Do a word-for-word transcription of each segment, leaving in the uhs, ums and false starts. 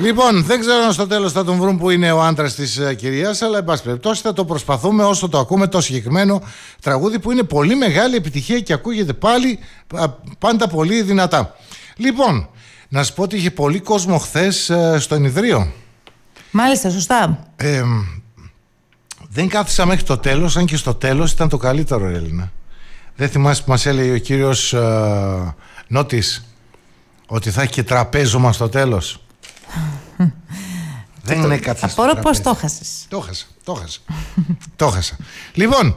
Λοιπόν, δεν ξέρω αν στο τέλος θα τον βρουν που είναι ο άντρας της uh, κυρίας, αλλά εν πάση περιπτώσει θα το προσπαθούμε όσο το ακούμε το συγκεκριμένο τραγούδι που είναι πολύ μεγάλη επιτυχία και ακούγεται πάλι uh, πάντα πολύ δυνατά. Λοιπόν, να σου πω ότι είχε πολύ κόσμο χθες uh, στο ενιδρίο. Μάλιστα, σωστά. Ε, δεν κάθισα μέχρι το τέλος, αν και στο τέλος ήταν το καλύτερο Έλληνα. Δεν θυμάσαι που μας έλεγε ο κύριος uh, Νότης ότι θα έχει και τραπέζωμα στο τέλος. Δεν είναι κάτι. Απορώ πώς το χάσες. Το χάσα, το χάσα. Το χάσα. Λοιπόν,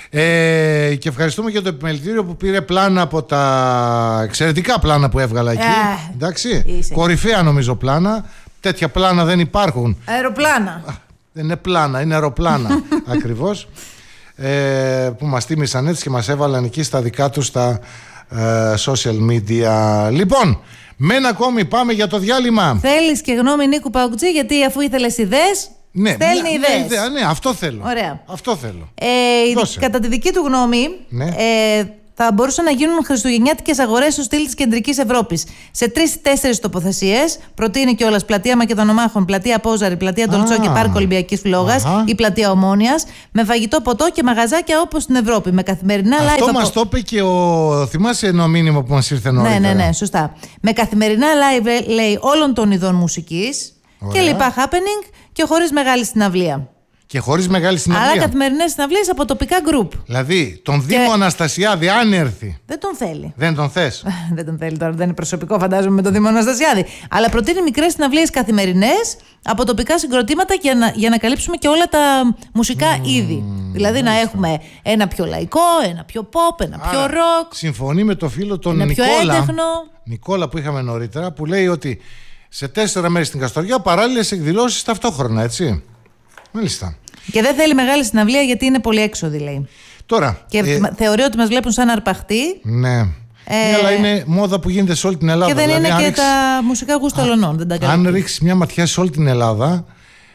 ε, και ευχαριστούμε για το επιμελητήριο που πήρε πλάνα από τα εξαιρετικά πλάνα που έβγαλα εκεί. Ε, Εντάξει, είσαι. κορυφαία νομίζω πλάνα. Τέτοια πλάνα δεν υπάρχουν. Αεροπλάνα. Δεν είναι πλάνα, είναι αεροπλάνα. Ακριβώς. Ε, που μας τίμησαν έτσι και μας έβαλαν εκεί στα δικά τους τα ε, social media. Λοιπόν, με ένα ακόμη πάμε για το διάλειμμα. Θέλεις και γνώμη Νίκου Παοκτζή, γιατί αφού ήθελες ιδέες, ναι, στέλνει μια, ιδέες. Μια ιδέα, ναι, αυτό θέλω. Ωραία. Αυτό θέλω. Ε, κατά τη δική του γνώμη, ναι. ε, θα μπορούσαν να γίνουν χριστουγεννιάτικες αγορές στο στυλ της Κεντρικής Ευρώπης. Σε τρεις-τέσσερις τοποθεσίες. Προτείνει κιόλας πλατεία Μακεδονομάχων, πλατεία Πόζαρη, πλατεία Ντολτσό και πάρκο Ολυμπιακής Φλόγας ή πλατεία Ομόνοιας. Με φαγητό, ποτό και μαγαζάκια όπως στην Ευρώπη. Με καθημερινά live. Αυτό μας το είπε και ο. Θυμάσαι ένα μήνυμα που μας ήρθε νωρίτερα. Ναι, ναι, ναι, σωστά. Με καθημερινά live, λέει, όλων των ειδών μουσικής και λοιπά happening και χωρίς μεγάλη συναυλία. Και χωρίς μεγάλη συναυλία. Αλλά καθημερινές συναυλίες από τοπικά γκρουπ. Δηλαδή, τον Δήμο και... Αναστασιάδη, αν έρθει. Δεν τον θέλει. Δεν τον θες. Δεν τον θέλει τώρα, δεν είναι προσωπικό, φαντάζομαι, με τον Δήμο Αναστασιάδη. Αλλά προτείνει μικρές συναυλίες καθημερινές από τοπικά συγκροτήματα για να, για να καλύψουμε και όλα τα μουσικά mm, είδη. Δηλαδή μάλιστα. Να έχουμε ένα πιο λαϊκό, ένα πιο pop, ένα Άρα, πιο rock. Συμφωνεί με το φίλο τον ένα Νικόλα. Πιο έντεχνο. Νικόλα που είχαμε νωρίτερα, που λέει ότι σε τέσσερα μέρες στην Καστοριά παράλληλες εκδηλώσεις ταυτόχρονα, έτσι. Μάλιστα. Και δεν θέλει μεγάλη συναυλία γιατί είναι πολύ έξοδη, λέει. Τώρα. Και ε, θεωρεί ότι μας βλέπουν σαν αρπαχτή. Ναι. Ε, ναι, αλλά είναι μόδα που γίνεται σε όλη την Ελλάδα. Και δεν δηλαδή, είναι και ρίξεις, τα μουσικά γουστολωνών. Δεν τα αν ρίξεις μια ματιά σε όλη την Ελλάδα,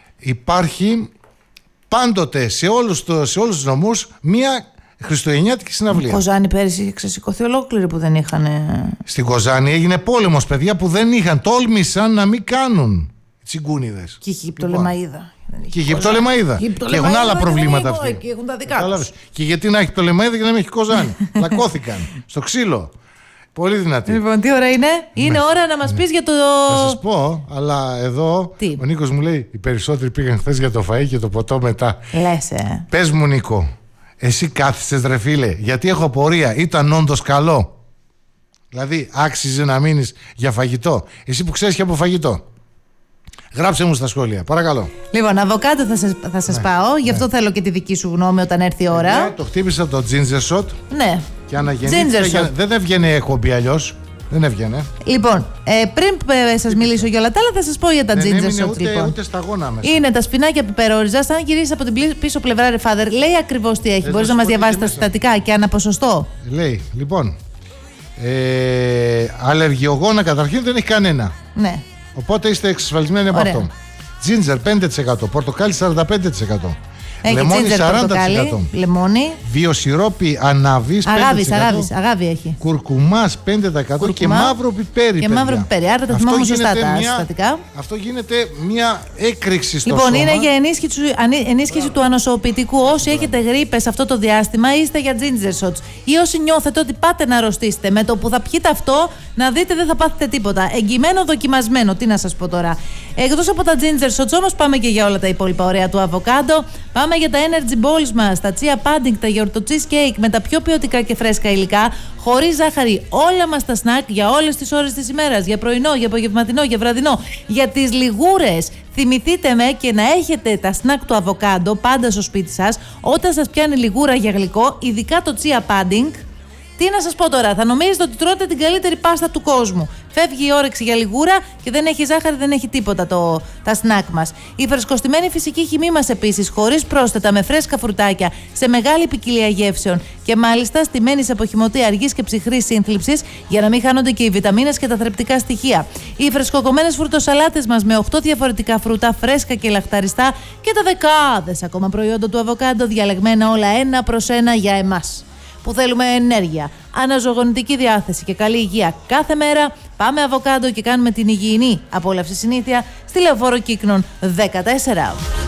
υπάρχει πάντοτε σε όλους, το, σε όλους τους νομούς μια χριστουγεννιάτικη συναυλία. Κοζάνη πέρυσι είχε ξεσηκωθεί ολόκληρη που δεν είχαν. Στην Κοζάνη έγινε πόλεμος, παιδιά που δεν είχαν. Τόλμησαν να μην κάνουν τσιγκούνιδες. Και η Αιγυπτολεμαΐδα. Και η Αιγυπτολεμαΐδα. Και έχουν άλλα προβλήματα αυτοί. Και έχουν τα δικά τους. Και γιατί να έχει Αιγυπτολεμαΐδα και να μην έχει Κοζάνη. Λακώθηκαν στο ξύλο. Πολύ δυνατή. Λοιπόν, τι ώρα είναι? Είναι ναι. ώρα να μας πεις για το. Θα σας πω, αλλά εδώ τι? Ο Νίκος μου λέει: οι περισσότεροι πήγαν χθες για το φαΐ και το ποτό μετά. Λες, ε. Πες μου, Νίκο, εσύ κάθισες ρε φίλε, γιατί έχω απορία, ήταν όντως καλό? Δηλαδή, άξιζε να μείνεις για φαγητό? Εσύ που ξέρεις και από φαγητό. Γράψε μου στα σχόλια, παρακαλώ. Λοιπόν, αβοκάντο θα σας, θα σας ναι, πάω, γι' αυτό ναι. θέλω και τη δική σου γνώμη όταν έρθει η ώρα. Ναι, το χτύπησα το ginger shot. Ναι. Και αναγεννήθηκα. Δεν έβγαινε εκπομπή αλλιώς. Δεν έβγαινε. Λοιπόν, ε, πριν ε, σας μιλήσω για όλα τα άλλα, θα σας πω για τα δεν ginger shots. Ούτε, λοιπόν. ούτε σταγόνα μέσα. Είναι τα σπινάκια πιπερόριζα. Αν γυρίσεις από την πίσω πλευρά, ρε φάδερ, λέει ακριβώς τι έχει. Μπορείς να μας διαβάσεις τα συστατικά και ανά ποσοστό. Λέει, λοιπόν. Ε, αλλεργιογόνα καταρχήν δεν έχει κανένα. Ναι. Οπότε είστε εξασφαλισμένοι από αυτό. Ginger πέντε τοις εκατό, πορτοκάλι σαράντα πέντε τοις εκατό. Έχει λεμόνι ginger, σαράντα τοις εκατό. Πορτοκάλι, λεμόνι. Βιοσιρόπι ανάβης αγάβης, πέντε τοις εκατό. αγάβης, αγάβη έχει. Κουρκουμάς πέντε τοις εκατό. Κουρκουμά, και μαύρο πιπέρι. Και μαύρο πιπέρι. Άρα τα θυμάμαι σωστά τα συστατικά. Αυτό γίνεται μια έκρηξη στο λοιπόν, σώμα. Λοιπόν, είναι για ενίσχυση, ενίσχυση του ανοσοποιητικού. Όσοι έχετε γρίπες αυτό το διάστημα, είστε για ginger shots. Ή όσοι νιώθετε ότι πάτε να αρρωστήσετε, με το που θα πιείτε αυτό, να δείτε δεν θα πάθετε τίποτα. Εγγυημένο, δοκιμασμένο. Τι να σας πω τώρα. Εκτός από τα ginger shots, όμως, πάμε και για όλα τα υπόλοιπα ωραία του αβοκάντο. Πάμε για τα energy balls μας, τα chia pudding, τα γιορτο cheesecake με τα πιο ποιοτικά και φρέσκα υλικά, χωρίς ζάχαρη. Όλα μας τα snack για όλες τις ώρες της ημέρας. Για πρωινό, για απογευματινό, για βραδινό. Για τις λιγούρες. Θυμηθείτε με και να έχετε τα snack του αβοκάντο πάντα στο σπίτι σας, όταν σας πιάνει λιγούρα για γλυκό, ειδικά το chia pudding. Τι να σας πω τώρα, θα νομίζετε ότι τρώτε την καλύτερη πάστα του κόσμου. Φεύγει η όρεξη για λιγούρα και δεν έχει ζάχαρη, δεν έχει τίποτα το, τα σνακ μας. Η φρεσκοστημένη φυσική χυμή μας επίσης, χωρίς πρόσθετα, με φρέσκα φρουτάκια, σε μεγάλη ποικιλία γεύσεων και μάλιστα στημένη σε αποχυμωτή αργής και ψυχρής σύνθλιψης για να μην χάνονται και οι βιταμίνες και τα θρεπτικά στοιχεία. Οι φρεσκοκομμένες φρουτοσαλάτες μας με οκτώ διαφορετικά φρούτα, φρέσκα και λαχταριστά και τα δεκάδες ακόμα προϊόντα του αβοκάντο, διαλεγμένα όλα ένα προς ένα για εμάς που θέλουμε ενέργεια, αναζωογονητική διάθεση και καλή υγεία κάθε μέρα, Πάμε αβοκάντο και κάνουμε την υγιεινή απόλαυση συνήθεια στη Λεωφόρο Κύκνων δεκατέσσερα.